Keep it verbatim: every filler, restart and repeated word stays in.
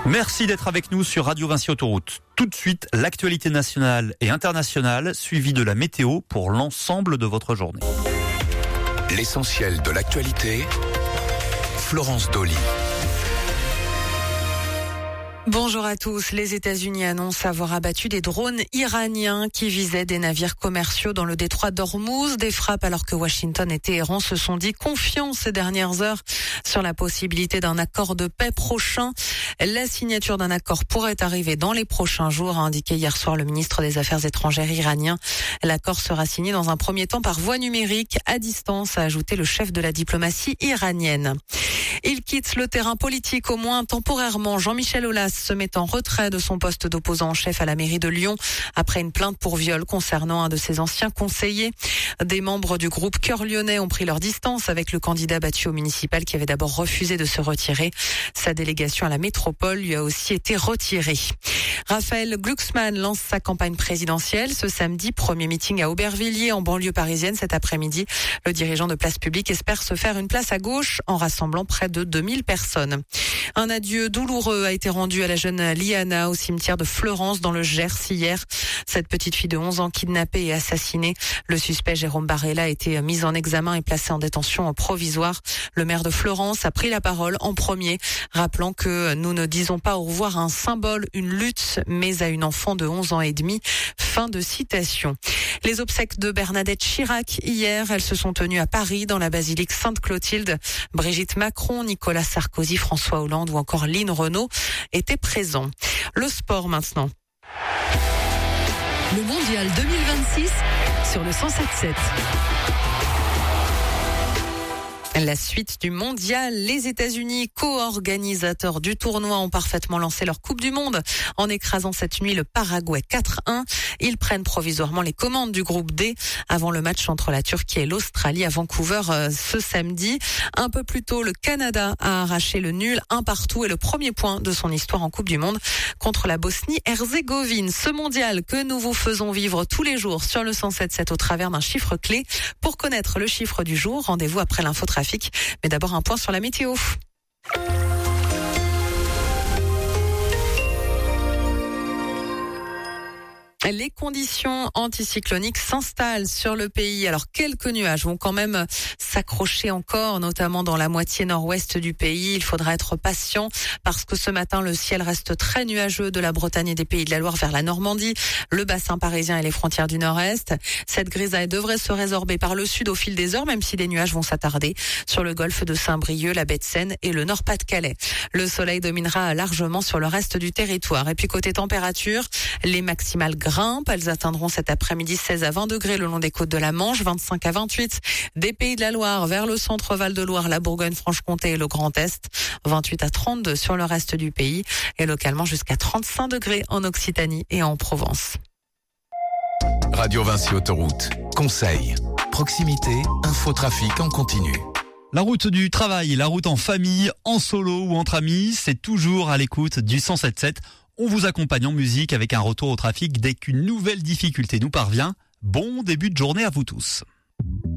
Merci d'être avec nous sur Radio Vinci Autoroute. Tout de suite, l'actualité nationale et internationale, suivie de la météo pour l'ensemble de votre journée. L'essentiel de l'actualité, Florence Dolly. Bonjour à tous. Les États-Unis annoncent avoir abattu des drones iraniens qui visaient des navires commerciaux dans le détroit d'Ormuz. Des frappes alors que Washington et Téhéran se sont dit confiants ces dernières heures sur la possibilité d'un accord de paix prochain. La signature d'un accord pourrait arriver dans les prochains jours, a indiqué hier soir le ministre des Affaires étrangères iranien. L'accord sera signé dans un premier temps par voie numérique, à distance, a ajouté le chef de la diplomatie iranienne. Il quitte le terrain politique, au moins temporairement. Jean-Michel Aulas se met en retrait de son poste d'opposant en chef à la mairie de Lyon après une plainte pour viol concernant un de ses anciens conseillers. Des membres du groupe Cœur Lyonnais ont pris leur distance avec le candidat battu au municipal qui avait d'abord refusé de se retirer. Sa délégation à la métropole lui a aussi été retirée. Raphaël Glucksmann lance sa campagne présidentielle ce samedi. Premier meeting à Aubervilliers en banlieue parisienne cet après-midi. Le dirigeant de Place Publique espère se faire une place à gauche en rassemblant près de deux mille personnes. Un adieu douloureux a été rendu à la jeune Liana au cimetière de Fleurance dans le Gers hier. Cette petite fille de onze ans kidnappée et assassinée. Le suspect Jérôme Barella a été mis en examen et placé en détention provisoire. Le maire de Fleurance a pris la parole en premier, rappelant que nous ne disons pas au revoir à un symbole, une lutte, mais à une enfant de onze ans et demi. Fin de citation. Les obsèques de Bernadette Chirac hier, elles se sont tenues à Paris dans la basilique Sainte-Clotilde. Brigitte Macron, Nicolas Sarkozy, François Hollande ou encore Line Renaud étaient présents. Le sport maintenant. Le mondial deux mille vingt-six sur le cent sept sept. La suite du mondial, les États-Unis, co-organisateurs du tournoi, ont parfaitement lancé leur Coupe du Monde en écrasant cette nuit le Paraguay quatre un. Ils prennent provisoirement les commandes du groupe D avant le match entre la Turquie et l'Australie à Vancouver euh, ce samedi. Un peu plus tôt, le Canada a arraché le nul un partout et le premier point de son histoire en Coupe du Monde contre la Bosnie-Herzégovine. Ce mondial que nous vous faisons vivre tous les jours sur le cent sept sept au travers d'un chiffre clé. Pour connaître le chiffre du jour, rendez-vous après l'infotrafic. Mais d'abord un point sur la météo. Les conditions anticycloniques s'installent sur le pays. Alors, quelques nuages vont quand même s'accrocher encore, notamment dans la moitié nord-ouest du pays. Il faudra être patient parce que ce matin, le ciel reste très nuageux de la Bretagne et des Pays de la Loire vers la Normandie, le bassin parisien et les frontières du nord-est. Cette grisaille devrait se résorber par le sud au fil des heures, même si des nuages vont s'attarder sur le golfe de Saint-Brieuc, la baie de Seine et le Nord-Pas-de-Calais. Le soleil dominera largement sur le reste du territoire. Et puis, côté température, les maximales grimpent. Elles atteindront cet après-midi seize à vingt degrés le long des côtes de la Manche, vingt-cinq à vingt-huit des Pays de la Loire vers le centre Val-de-Loire, la Bourgogne-Franche-Comté et le Grand Est, vingt-huit à trente-deux sur le reste du pays et localement jusqu'à trente-cinq degrés en Occitanie et en Provence. Radio Vinci Autoroute. Conseil, proximité, infotrafic en continu. La route du travail, la route en famille, en solo ou entre amis, c'est toujours à l'écoute du cent sept sept. On vous accompagne en musique avec un retour au trafic dès qu'une nouvelle difficulté nous parvient. Bon début de journée à vous tous.